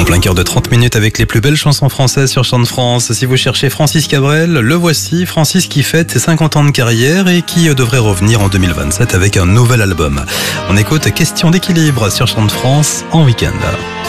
plein cœur de 30 minutes avec les plus belles chansons françaises sur Chant de France. Si vous cherchez Francis Cabrel, le voici. Francis qui fête ses 50 ans de carrière et qui devrait revenir en 2027 avec un nouvel album. On écoute Question d'équilibre sur Chant de France en week-end.